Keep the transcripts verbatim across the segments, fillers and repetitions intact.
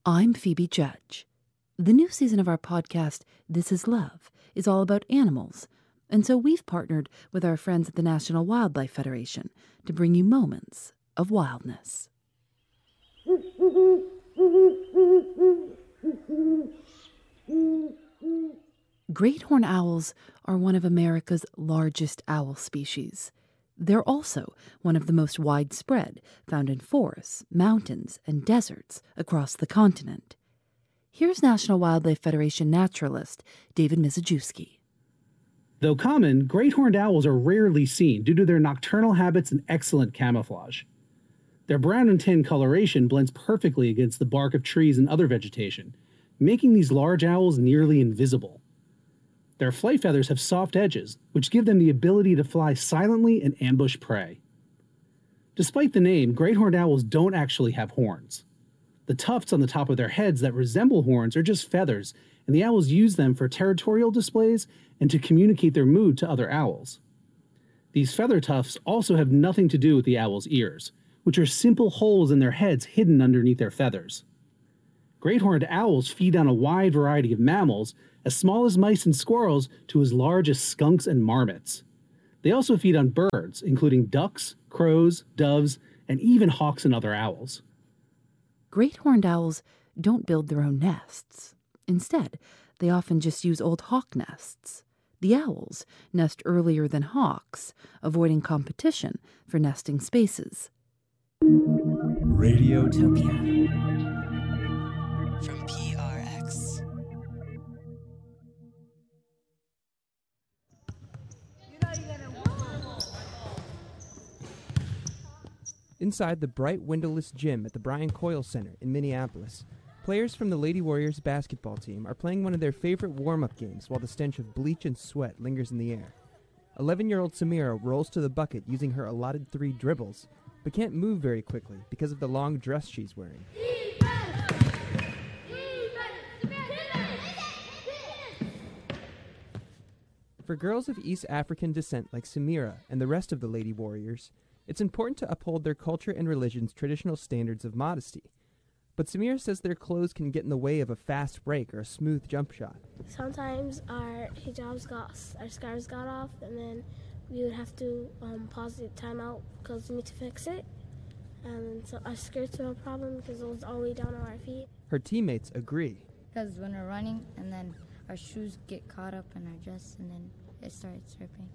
I'm Phoebe Judge. The new season of our podcast, This Is Love, is all about animals, and so we've partnered with our friends at the National Wildlife Federation to bring you moments of wildness. Great horned owls are one of America's largest owl species. They're also one of the most widespread, found in forests, mountains, and deserts across the continent. Here's National Wildlife Federation naturalist David Mizejewski. Though common, great horned owls are rarely seen due to their nocturnal habits and excellent camouflage. Their brown and tan coloration blends perfectly against the bark of trees and other vegetation, making these large owls nearly invisible. Their flight feathers have soft edges, which give them the ability to fly silently and ambush prey. Despite the name, great horned owls don't actually have horns. The tufts on the top of their heads that resemble horns are just feathers, and the owls use them for territorial displays and to communicate their mood to other owls. These feather tufts also have nothing to do with the owl's ears, which are simple holes in their heads hidden underneath their feathers. Great horned owls feed on a wide variety of mammals, as small as mice and squirrels to as large as skunks and marmots. They also feed on birds, including ducks, crows, doves, and even hawks and other owls. Great horned owls don't build their own nests. Instead, they often just use old hawk nests. The owls nest earlier than hawks, avoiding competition for nesting spaces. Radiotopia. From P R X. Inside the bright windowless gym at the Brian Coyle Center in Minneapolis, players from the Lady Warriors basketball team are playing one of their favorite warm-up games while the stench of bleach and sweat lingers in the air. eleven-year-old Samira rolls to the bucket using her allotted three dribbles, but can't move very quickly because of the long dress she's wearing. For girls of East African descent like Samira and the rest of the Lady Warriors, it's important to uphold their culture and religion's traditional standards of modesty. But Samira says their clothes can get in the way of a fast break or a smooth jump shot. Sometimes our hijabs got, our scarves got off, and then we would have to um, pause the timeout because we need to fix it. And so our skirts were a problem because it was all the way down on our feet. Her teammates agree. Because when we're running, and then our shoes get caught up in our dress, and then it starts dripping.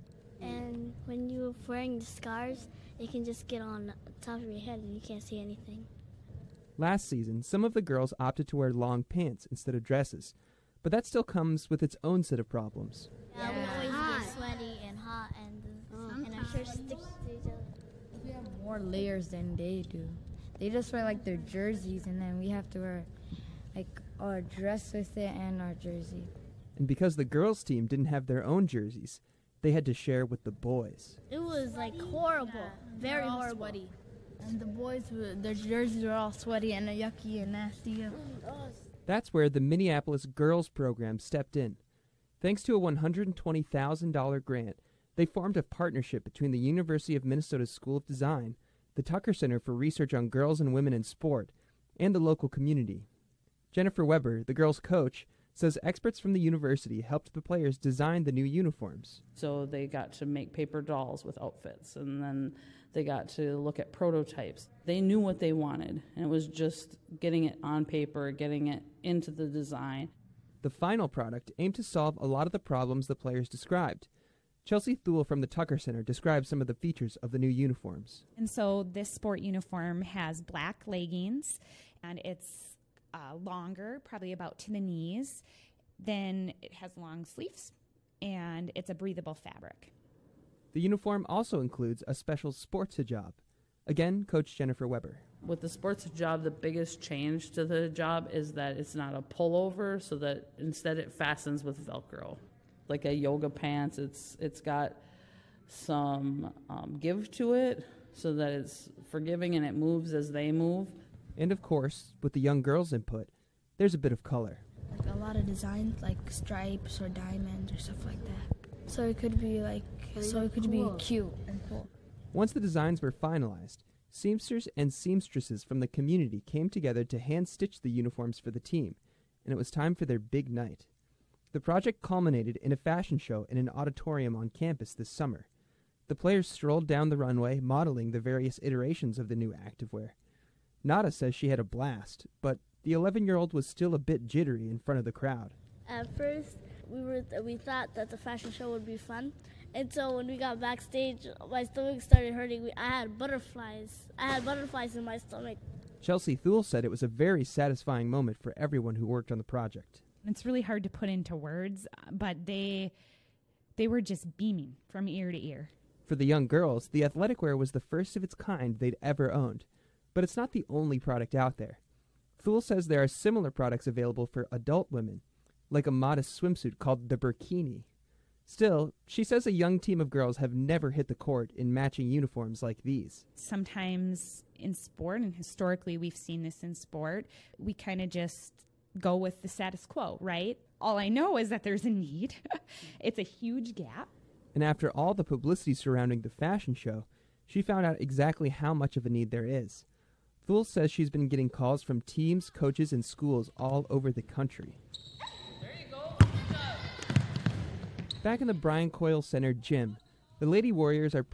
And when you're wearing the scarves, it can just get on top of your head and you can't see anything. Last season, some of the girls opted to wear long pants instead of dresses, but that still comes with its own set of problems. Yeah, yeah. we always hot. get sweaty and hot, and, oh. and our shirts stick to each other. We have more layers than they do. They just wear like their jerseys, and then we have to wear like our dress with it and our jersey. And because the girls' team didn't have their own jerseys, they had to share with the boys. It was like horrible, yeah, very horrible. Sweaty. And the boys, were, their jerseys were all sweaty and yucky and nasty. That's where the Minneapolis Girls Program stepped in. Thanks to a one hundred twenty thousand dollars grant, they formed a partnership between the University of Minnesota School of Design, the Tucker Center for Research on Girls and Women in Sport, and the local community. Jennifer Weber, the girls' coach, says experts from the university helped the players design the new uniforms. So they got to make paper dolls with outfits, and then they got to look at prototypes. They knew what they wanted, and it was just getting it on paper, getting it into the design. The final product aimed to solve a lot of the problems the players described. Chelsea Thule from the Tucker Center describes some of the features of the new uniforms. And so this sport uniform has black leggings, and it's Uh, longer, probably about to the knees. Then it has long sleeves, and it's a breathable fabric. The uniform also includes a special sports hijab. Again, Coach Jennifer Weber. With the sports hijab, the biggest change to the hijab is that it's not a pullover, so that instead it fastens with Velcro. Like a yoga pants, it's it's got some um, give to it, so that it's forgiving and it moves as they move. And of course, with the young girls' input, there's a bit of color. Like a lot of designs, like stripes or diamonds or stuff like that. So it could be like, so it could cool. be cute and cool. Once the designs were finalized, Seamsters and seamstresses from the community came together to hand-stitch the uniforms for the team, and it was time for their big night. The project culminated in a fashion show in an auditorium on campus this summer. The players strolled down the runway, modeling the various iterations of the new activewear. Nada says she had a blast, but the eleven-year-old was still a bit jittery in front of the crowd. At first, we were th- we thought that the fashion show would be fun, and so when we got backstage, my stomach started hurting. We, I had butterflies. I had butterflies in my stomach. Chelsea Thule said it was a very satisfying moment for everyone who worked on the project. It's really hard to put into words, but they they were just beaming from ear to ear. For the young girls, the athletic wear was the first of its kind they'd ever owned. But it's not the only product out there. Thule says there are similar products available for adult women, like a modest swimsuit called the Burkini. Still, she says a young team of girls have never hit the court in matching uniforms like these. Sometimes in sport, and historically we've seen this in sport, we kind of just go with the status quo, right? All I know is that there's a need. It's a huge gap. And after all the publicity surrounding the fashion show, she found out exactly how much of a need there is. Thule says she's been getting calls from teams, coaches, and schools all over the country. There you go. Good job. Back in the Brian Coyle Center gym, the Lady Warriors are